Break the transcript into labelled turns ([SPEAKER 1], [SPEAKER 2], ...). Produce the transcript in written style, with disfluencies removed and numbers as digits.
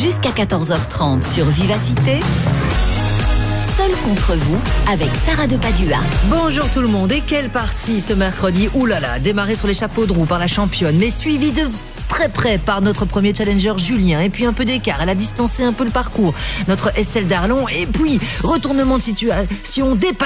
[SPEAKER 1] jusqu'à 14h30 sur Vivacité. Seul contre vous, avec Sarah de Padua.
[SPEAKER 2] Bonjour tout le monde, et quelle partie ce mercredi. Ouh là là, démarré sur les chapeaux de roue par la championne, mais suivi de très près par notre premier challenger Julien, et puis un peu d'écart, elle a distancé un peu le parcours, notre Estelle Darlon, et puis retournement de situation,